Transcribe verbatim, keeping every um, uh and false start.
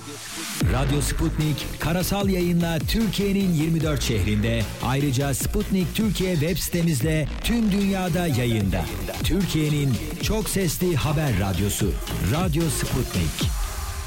Radyo Sputnik karasal yayınla Türkiye'nin yirmi dört şehrinde, ayrıca Sputnik Türkiye web sitemizle tüm dünyada yayında. Türkiye'nin çok sesli haber radyosu Radyo Sputnik.